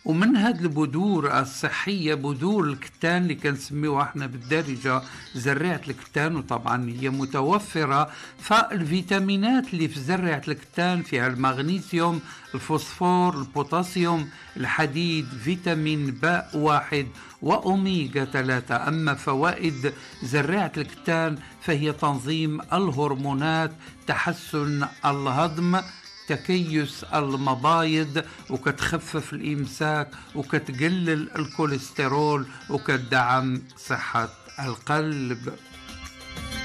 ومن هذه البذور الصحية بذور الكتان اللي كنسميوها احنا بالدارجة زريعة الكتان، وطبعا هي متوفرة. فالفيتامينات اللي في زريعة الكتان فيها المغنيسيوم، الفوسفور، البوتاسيوم، الحديد، فيتامين باء واحد وأوميغا 3. أما فوائد زريعة الكتان فهي تنظيم الهرمونات، تحسن الهضم، تكيس المبايض، وكتخفف الإمساك، وكتقلل الكوليسترول، وكتدعم صحة القلب.